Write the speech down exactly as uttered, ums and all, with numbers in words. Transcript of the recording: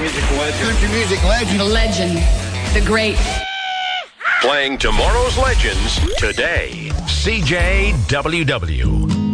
music legend. Country music legend. The legend. The great. Playing tomorrow's legends today. C J W W.